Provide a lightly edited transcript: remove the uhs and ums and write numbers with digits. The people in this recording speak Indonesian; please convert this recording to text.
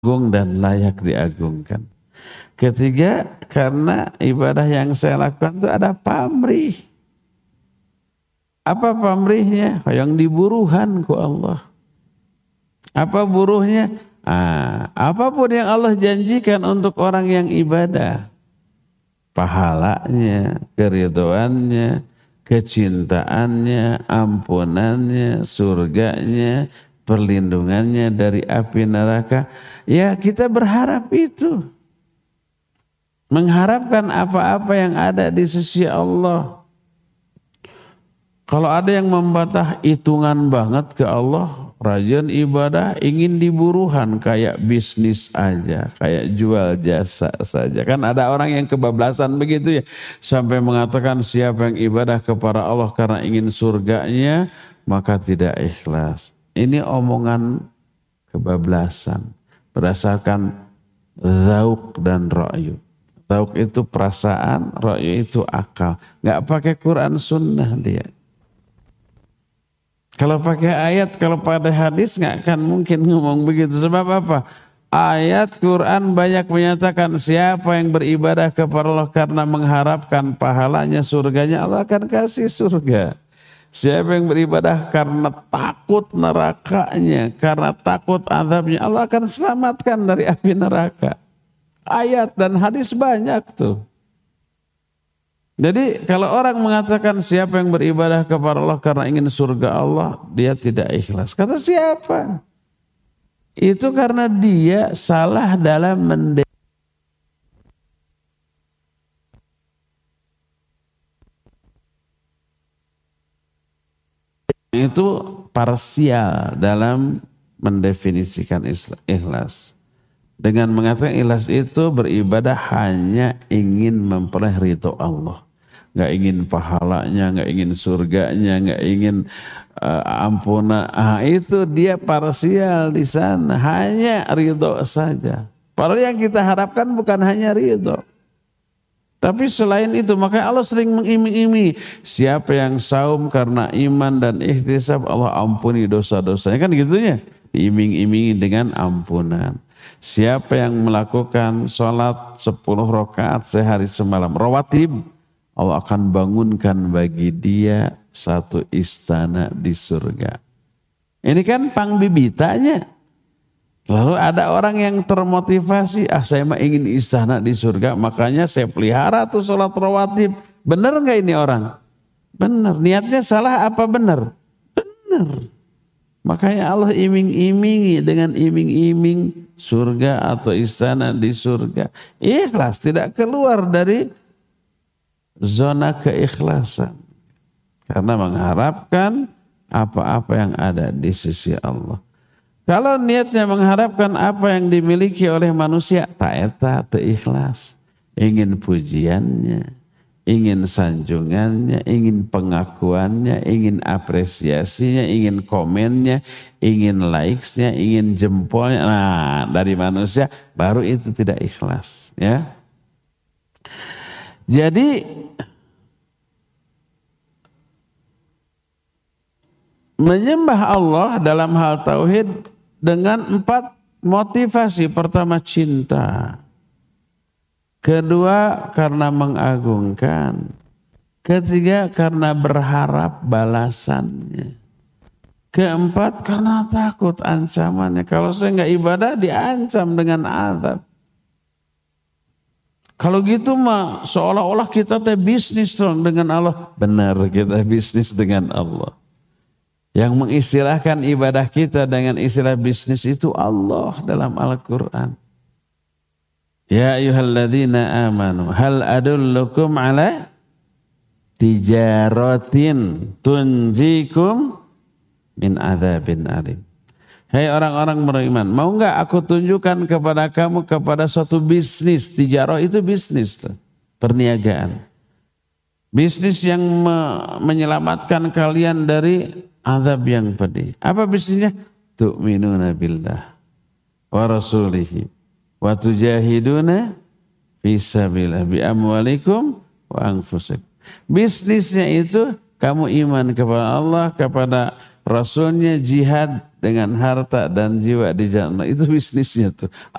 agung dan layak diagungkan. Ketiga, karena ibadah yang saya lakukan itu ada pamrih. Apa pamrihnya? Yang diburuhan ku Allah. Apa buruhnya? Apapun yang Allah janjikan untuk orang yang ibadah, pahalanya, keridhoannya, kecintaannya, ampunannya, surganya, perlindungannya dari api neraka. Ya, kita berharap itu. Mengharapkan apa-apa yang ada di sisi Allah. Kalau ada yang membatah hitungan banget ke Allah, rajin ibadah, ingin diburuhan kayak bisnis aja, kayak jual jasa saja. Kan ada orang yang kebablasan begitu ya, sampai mengatakan siapa yang ibadah kepada Allah karena ingin surganya, maka tidak ikhlas. Ini omongan kebablasan berdasarkan zauk dan ra'yu. Zauk itu perasaan, ra'yu itu akal. Nggak pakai Quran sunnah dia. Kalau pakai ayat, kalau pada hadis nggak akan mungkin ngomong begitu. Sebab apa? Ayat Quran banyak menyatakan siapa yang beribadah kepada Allah karena mengharapkan pahalanya, surganya, Allah akan kasih surga. Siapa yang beribadah karena takut nerakanya, karena takut azabnya, Allah akan selamatkan dari api neraka. Ayat dan hadis banyak tuh. Jadi kalau orang mengatakan siapa yang beribadah kepada Allah karena ingin surga Allah, dia tidak ikhlas. Kata siapa? Itu karena dia salah dalam itu parsial dalam mendefinisikan ikhlas. Dengan mengatakan ikhlas itu beribadah hanya ingin memperoleh ridho Allah. Nggak ingin pahalanya, nggak ingin surganya, nggak ingin ampunan. Itu dia parsial di sana, hanya ridho saja. Padahal yang kita harapkan bukan hanya ridho. Tapi selain itu, maka Allah sering mengiming-imingi. Siapa yang saum karena iman dan ihtisab, Allah ampuni dosa-dosanya. Kan gitunya, diiming-imingi dengan ampunan. Siapa yang melakukan sholat 10 rakaat sehari semalam, rawatib, Allah akan bangunkan bagi dia satu istana di surga. Ini kan pangbibitanya. Lalu ada orang yang termotivasi, saya mah ingin istana di surga, makanya saya pelihara tuh sholat rawatib. Benar nggak ini orang? Benar. Niatnya salah apa benar? Benar. Makanya Allah iming-imingi dengan iming-iming surga atau istana di surga. Ikhlas, tidak keluar dari zona keikhlasan. Karena mengharapkan apa-apa yang ada di sisi Allah. Kalau niatnya mengharapkan apa yang dimiliki oleh manusia, tak ikhlas. Ingin pujiannya, ingin sanjungannya, ingin pengakuannya, ingin apresiasinya, ingin komennya, ingin likes-nya, ingin jempolnya. Nah, dari manusia baru itu tidak ikhlas, ya. Jadi menyembah Allah dalam hal tauhid dengan 4 motivasi. Pertama, cinta. Kedua, karena mengagungkan. Ketiga, karena berharap balasannya. Keempat, karena takut ancamannya. Kalau saya nggak ibadah, diancam dengan azab. Kalau gitu mah seolah-olah kita bisnis dong dengan Allah. Benar, kita bisnis dengan Allah. Yang mengistilahkan ibadah kita dengan istilah bisnis itu Allah dalam Al-Quran. Ya ayyuhalladzina amanu hal adullukum ala tijaratin tunjikum min adzabin alim. Hai orang-orang beriman, mau enggak aku tunjukkan kepada kamu kepada suatu bisnis. Tijarah itu bisnis tuh, perniagaan. Bisnis yang menyelamatkan kalian dari azab yang pedih. Apa bisnisnya? Tu'minuna billah wa rasulihi wa tujahiduna fi sabilillah bi amwalikum wa anfusikum. Bisnisnya itu kamu iman kepada Allah, kepada Rasulnya, jihad dengan harta dan jiwa di jalan Allah. Itu bisnisnya tuh.